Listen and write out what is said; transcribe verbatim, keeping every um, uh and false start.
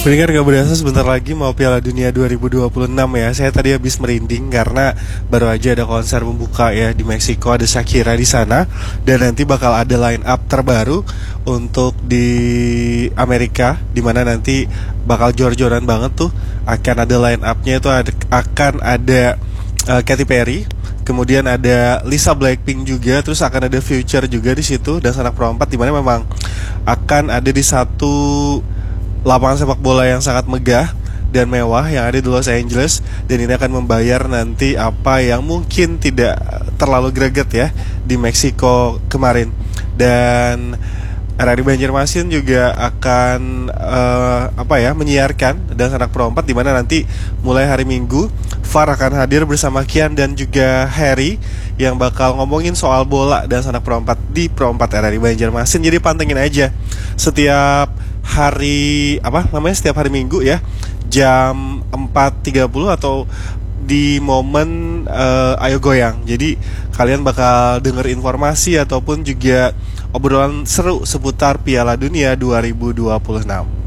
Pendengar gak berasa sebentar lagi mau Piala Dunia dua ribu dua puluh enam ya. Saya tadi habis merinding karena baru aja ada konser pembuka ya di Meksiko, ada Shakira di sana, dan nanti bakal ada line up terbaru untuk di Amerika, dimana nanti bakal jor-joran banget tuh. Akan ada line upnya itu ada, akan ada uh, Katy Perry, kemudian ada Lisa Blackpink juga, terus akan ada Future juga di situ, dan Sanak Perempat, dimana memang akan ada di satu lapangan sepak bola yang sangat megah dan mewah yang ada di Los Angeles, dan ini akan membayar nanti apa yang mungkin tidak terlalu greget ya di Meksiko kemarin. Dan R R I Banjarmasin juga akan uh, apa ya menyiarkan dan Sanak Perempat, di mana nanti mulai hari Minggu Far akan hadir bersama Kian dan juga Harry yang bakal ngomongin soal bola dan Sanak Perempat di Perempat R R I Banjarmasin. Jadi pantengin aja setiap hari apa namanya setiap hari Minggu ya, jam empat tiga puluh atau di momen uh, Ayo Goyang. Jadi kalian bakal denger informasi ataupun juga obrolan seru seputar Piala Dunia dua ribu dua puluh enam.